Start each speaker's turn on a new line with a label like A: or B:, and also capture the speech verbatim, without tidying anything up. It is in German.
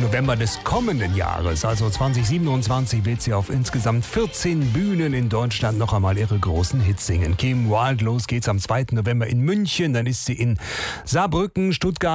A: November des kommenden Jahres, also zwanzig siebenundzwanzig, wird sie auf insgesamt vierzehn Bühnen in Deutschland noch einmal ihre großen Hits singen. Kim Wilde, los geht's am zweiten November in München, dann ist sie in Saarbrücken, Stuttgart,